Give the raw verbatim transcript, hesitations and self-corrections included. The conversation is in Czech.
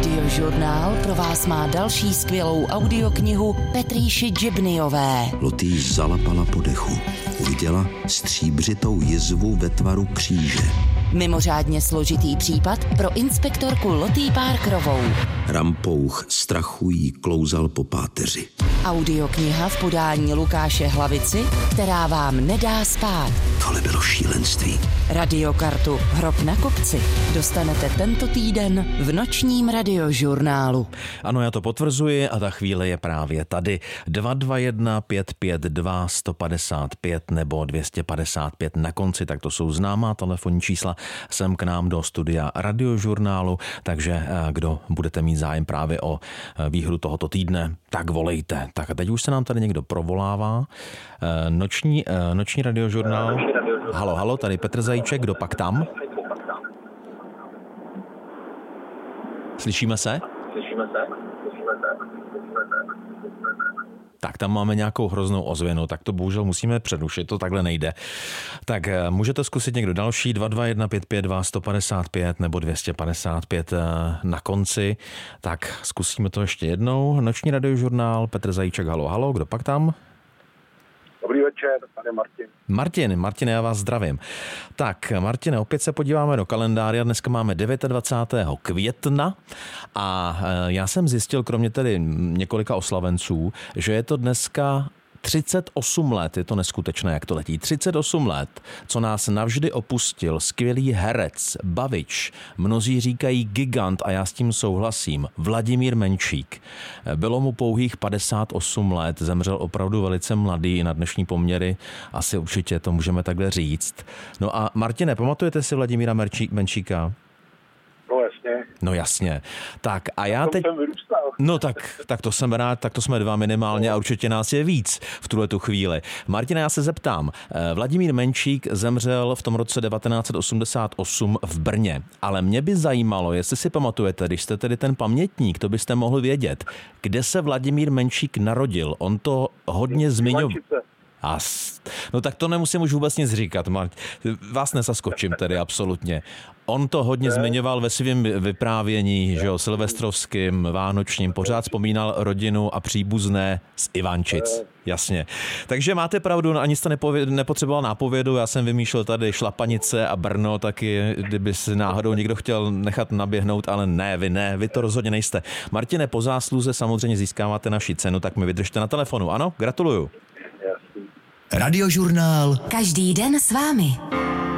Radiožurnál pro vás má další skvělou audioknihu Petrýši Džibnyové. Lotýš zalapala po dechu. Uviděla stříbřitou jizvu ve tvaru kříže. Mimořádně složitý případ pro inspektorku Lotý Parkerovou. Rampouch strachu jí klouzal po páteři. Audiokniha v podání Lukáše Hlavici, která vám nedá spát. Tohle bylo šílenství. Radiokartu Hrob na kopci dostanete tento týden v nočním radiožurnálu. Ano, já to potvrzuji a ta chvíle je právě tady. dva dva jedna pět pět dva sto padesát pět nebo dvě stě padesát pět na konci, tak to jsou známá telefonní čísla sem k nám do studia radiožurnálu, takže kdo budete mít zájem právě o výhru tohoto týdne, tak volejte. Tak a teď už se nám tady někdo provolává. Noční, noční radiožurnál. Halo, halo, tady Petr Zajíček, kdo pak tam? Slyšíme se? Slyšíme se? Slyšíme se? Tak tam máme nějakou hroznou ozvěnu, tak to bohužel musíme přerušit, to takhle nejde. Tak můžete zkusit někdo další, dva dva jedna pět pět dva sto padesát pět nebo dvě stě padesát pět na konci. Tak zkusíme to ještě jednou. Noční radiožurnál, Petr Zajíček, halo, halo, kdo pak tam? Dobrý večer, tady Martin. Martin, Martine, já vás zdravím. Tak, Martine, opět se podíváme do kalendáře. Dneska máme dvacátého devátého května a já jsem zjistil, kromě tedy několika oslavenců, že je to dneska třicet osm let, je to neskutečné, jak to letí, třicet osm let, co nás navždy opustil skvělý herec, bavič, mnozí říkají gigant a já s tím souhlasím, Vladimír Menšík. Bylo mu pouhých padesát osm let, zemřel opravdu velice mladý, na dnešní poměry asi určitě to můžeme takhle říct. No a Martine, pamatujete si Vladimíra Menšíka? No jasně. No jasně. Tak a já teď... No tak, tak to jsem rád, tak to jsme dva minimálně a určitě nás je víc v tuhle tu chvíli. Martina, já se zeptám. Vladimír Menšík zemřel v tom roce devatenáct set osmdesát osm v Brně, ale mě by zajímalo, jestli si pamatujete, když jste tedy ten pamětník, to byste mohl vědět, kde se Vladimír Menšík narodil. On to hodně zmiňoval. A no tak to nemusím už vůbec nic říkat, Martin. Vás nezaskočím tedy absolutně. On to hodně zmiňoval ve svém vyprávění, že jo, silvestrovským, vánočním, pořád vzpomínal rodinu a příbuzné z Ivančic, jasně. Takže máte pravdu, ani jste nepově- nepotřeboval nápovědu, já jsem vymýšlel tady Šlapanice a Brno, taky kdyby si náhodou někdo chtěl nechat naběhnout, ale ne, vy ne, vy to rozhodně nejste. Martine, po zásluze samozřejmě získáváte naši cenu, tak mi vydržte na telefonu, ano? Gratuluju. Radiožurnál. Každý den s vámi.